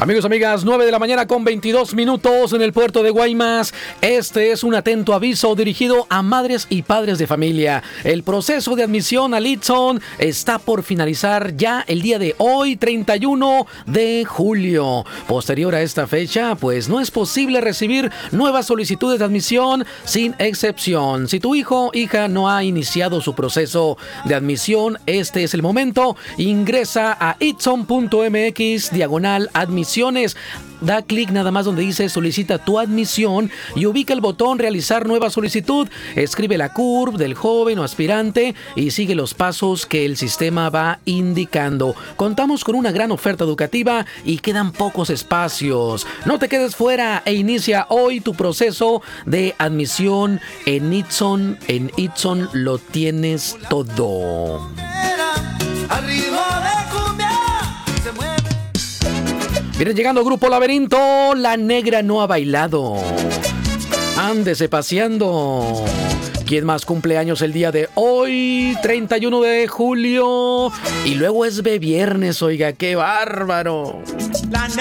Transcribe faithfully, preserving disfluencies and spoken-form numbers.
Amigos, amigas, nueve de la mañana con veintidós minutos en el puerto de Guaymas. Este es un atento aviso dirigido a madres y padres de familia. El proceso de admisión al Itson está por finalizar ya el día de hoy, treinta y uno de julio. Posterior a esta fecha, pues no es posible recibir nuevas solicitudes de admisión sin excepción. Si tu hijo o hija no ha iniciado su proceso de admisión, este es el momento. Ingresa a itson punto m x diagonal admisión. Da clic nada más donde dice solicita tu admisión y ubica el botón realizar nueva solicitud. Escribe la C U R P del joven o aspirante y sigue los pasos que el sistema va indicando. Contamos con una gran oferta educativa y quedan pocos espacios. No te quedes fuera e inicia hoy tu proceso de admisión en Itson. En Itson lo tienes todo. Viene llegando Grupo Laberinto. La negra no ha bailado. Ándese paseando. ¿Quién más cumple años el día de hoy? treinta y uno de julio. Y luego es de viernes, oiga, qué bárbaro. La negra.